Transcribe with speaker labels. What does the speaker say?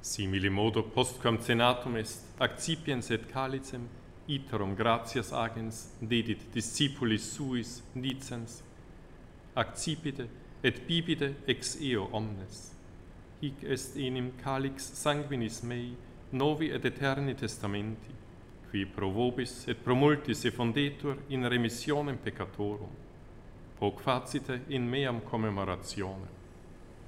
Speaker 1: Simili modo postquam cenatum est, accipiens et calicem, iterum gratias agens dedit discipulis suis dicens, accipite et bibite ex eo omnes. Hic est enim calix sanguinis mei, novi et eterni testamenti, qui pro vobis et pro multis effundetur in remissionem peccatorum. Hoc facite in meam commemorationem.